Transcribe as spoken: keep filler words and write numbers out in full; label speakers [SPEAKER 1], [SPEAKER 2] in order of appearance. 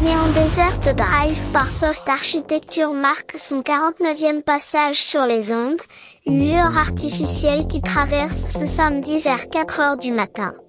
[SPEAKER 1] Neon Desert Drive par Soft Architecture marque son quarante-neuvième passage sur les ondes, une lueur artificielle qui traverse ce samedi vers quatre heures du matin.